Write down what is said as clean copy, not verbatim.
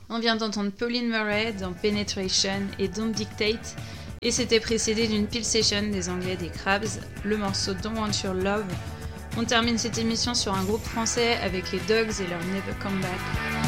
On vient d'entendre Pauline Murray dans Penetration et Don't Dictate, et c'était précédé d'une Peel Session des Anglais des Crabs, le morceau Don't Want Your Love. On termine cette émission sur un groupe français avec les Dogs et leur Never Come Back.